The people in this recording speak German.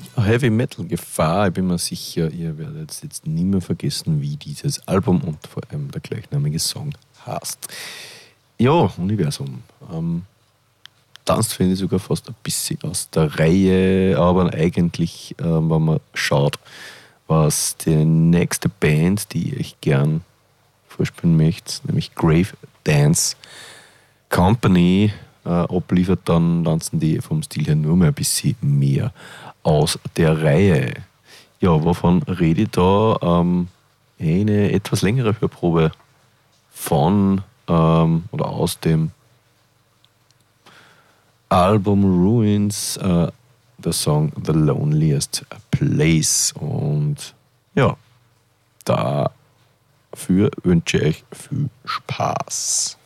Heavy Metal Gefahr. Ich bin mir sicher, ihr werdet jetzt nie mehr vergessen, wie dieses Album und vor allem der gleichnamige Song heißt. Ja, Universum. Tanzt finde ich sogar fast ein bisschen aus der Reihe, aber eigentlich, wenn man schaut, was die nächste Band, die ich gern vorspielen möchte, nämlich Grave Dance Company, abliefert, dann tanzen die vom Stil her nur mehr ein bisschen mehr aus der Reihe. Ja, wovon rede ich da? Eine etwas längere Hörprobe von oder aus dem Album Ruins, der Song The Loneliest Place. Und ja, dafür wünsche ich euch viel Spaß.